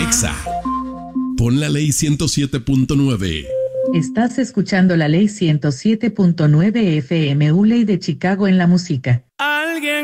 Exa. Pon la ley 107.9. Estás escuchando la ley 107.9 FM, Uley de Chicago en la música. Alguien